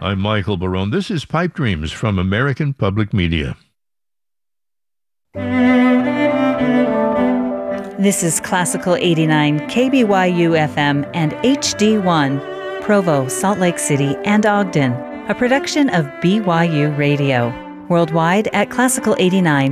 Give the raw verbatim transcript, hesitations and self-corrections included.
I'm Michael Barone. This is Pipe Dreams from American Public Media. This is Classical eighty-nine, K B Y U F M, and H D one, Provo, Salt Lake City, and Ogden, a production of B Y U Radio. Worldwide at classical eighty-nine